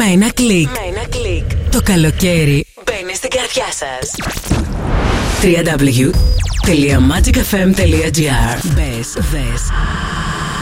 Με ένα κλικ. Το καλοκαίρι μπαίνει στην καρδιά σας. www.magicfm.gr. Μπες.